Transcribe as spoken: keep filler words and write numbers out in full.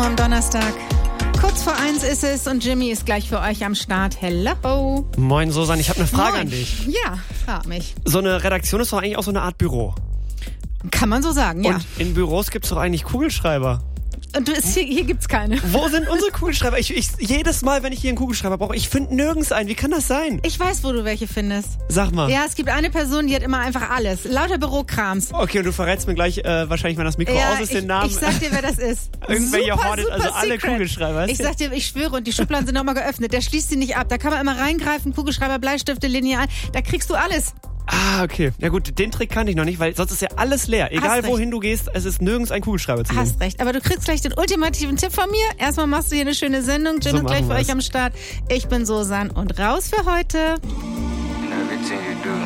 am Donnerstag. Kurz vor eins ist es und Jimmy ist gleich für euch am Start. Hello. Moin Susanne, ich habe eine Frage Moin. an dich. Ja, frag mich. So eine Redaktion ist doch eigentlich auch so eine Art Büro. Kann man so sagen, ja. Und in Büros gibt's doch eigentlich Kugelschreiber. Und du, hier, hier gibt's keine. Wo sind unsere Kugelschreiber? Ich, ich, jedes Mal, wenn ich hier einen Kugelschreiber brauche, ich finde nirgends einen. Wie kann das sein? Ich weiß, wo du welche findest. Sag mal. Ja, es gibt eine Person, die hat immer einfach alles. Lauter Bürokrams. Okay, und du verrätst mir gleich äh, wahrscheinlich, wenn das Mikro Ja, aus ist, ich, den Namen. ich sag dir, wer das ist. Irgendwelche super, hortet super also alle secret. Kugelschreiber. Ich sag dir, ich schwöre, und die Schubladen sind nochmal geöffnet. Der schließt sie nicht ab. Da kann man immer reingreifen, Kugelschreiber, Bleistifte, Lineal. Da kriegst du alles. Ah, okay. Ja gut, den Trick kannte ich noch nicht, weil sonst ist ja alles leer. Egal Hast wohin recht. du gehst, es ist nirgends ein Kugelschreiber zu sehen. Hast recht, aber du kriegst gleich den ultimativen Tipp von mir. Erstmal machst du hier eine schöne Sendung. Jim So ist gleich machen für wir's. euch am Start. Ich bin Susan und raus für heute. Everything you do,